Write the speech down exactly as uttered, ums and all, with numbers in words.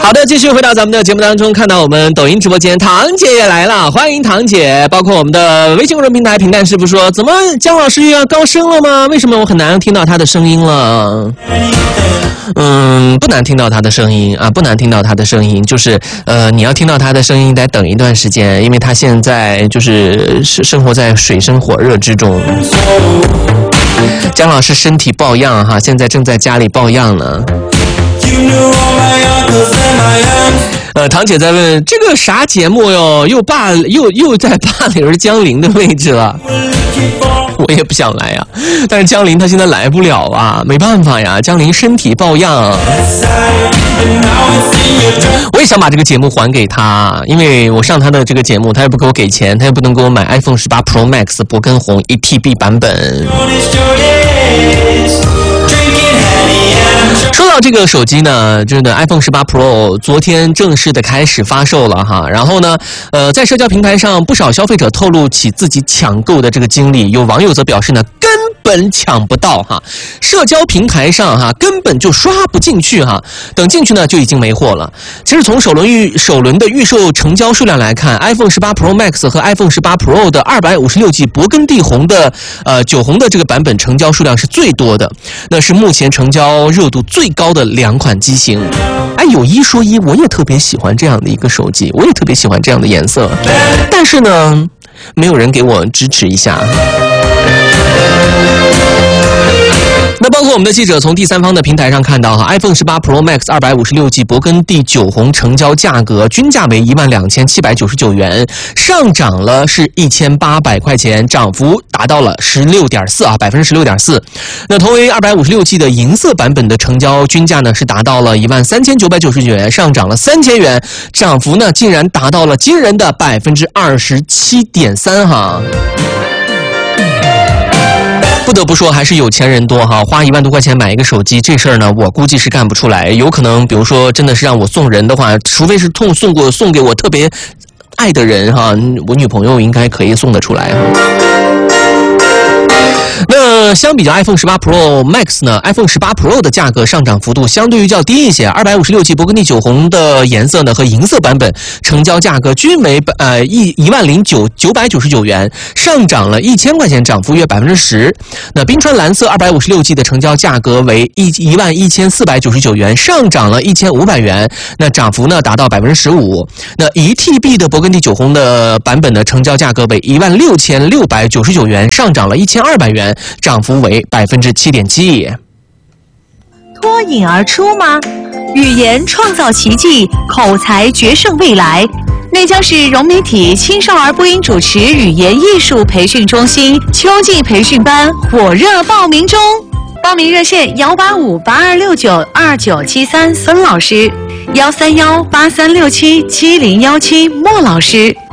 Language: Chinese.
好的，继续回到咱们的节目当中，看到我们抖音直播间，唐姐也来了，欢迎唐姐。包括我们的微信公众平台平淡师傅说，怎么姜老师又要高升了吗？为什么我很难听到他的声音了？嗯，不难听到他的声音啊，不难听到他的声音，就是呃，你要听到他的声音得等一段时间，因为他现在就是生活在水深火热之中。姜老师身体抱恙哈，现在正在家里抱恙呢。呃，唐姐在问这个啥节目哟，又霸又又在霸凌江林的位置了。我也不想来呀，但是江林他现在来不了啊，没办法呀，江林身体抱恙。我也想把这个节目还给他，因为我上他的这个节目，他也不给我给钱，他也不能给我买 iPhone 十八 Pro Max 铂根红 一 T B 版本。说到这个手机呢，真的 iPhone 十八 Pro 昨天正式的开始发售了哈。然后呢，呃，在社交平台上，不少消费者透露起自己抢购的这个经历，有网友则表示呢，根本抢不到哈，社交平台上哈根本就刷不进去哈，等进去呢就已经没货了。其实从首轮预首轮的预售成交数量来看 ，iPhone 十八 Pro Max 和 iPhone 十八 Pro 的二百五十六 G 铂根地红的呃酒红的这个版本成交数量是最多的，那是目前成交热度最高的两款机型。哎，有一说一，我也特别喜欢这样的一个手机，我也特别喜欢这样的颜色，但是呢，没有人给我支持一下。那包括我们的记者从第三方的平台上看到哈 ，iPhone 十八 Pro Max 二百五十六 G 铂根地酒红成交价格均价为一万两千七百九十九元，上涨了是一千八百块钱，涨幅达到了十六点四啊，百分之十六点四。那同为二百五十六 G 的银色版本的成交均价呢是达到了一万三千九百九十九元，上涨了三千元，涨幅呢竟然达到了惊人的百分之二十七点三哈。不得不说，还是有钱人多哈，花一万多块钱买一个手机，这事儿呢，我估计是干不出来。有可能，比如说，真的是让我送人的话，除非是痛送过送给我特别爱的人哈，我女朋友应该可以送得出来哈。那相比较 iPhone 十八 Pro Max 呢 ，iPhone 十八 Pro 的价格上涨幅度相对于较低一些。二百五十六 G 铂根地酒红的颜色呢和银色版本成交价格均为呃一一万零九九百九十九元，上涨了一千块钱，涨幅约百分之十。那冰川蓝色二百五十六 G 的成交价格为一一万一千四百九十九元，上涨了一千五百元，那涨幅呢达到百分之十五。那一 T B 的铂根地酒红的版本的成交价格为一万六千六百九十九元，上涨了一千二百元。涨幅为百分之七点七。 脱颖而出吗？语言创造奇迹，口才决胜未来。内江市融媒体青少儿播音主持语言艺术培训中心秋季培训班火热报名中，报名热线幺八五八二六九二九七三孙老师，幺三幺八三六七七零幺七莫老师。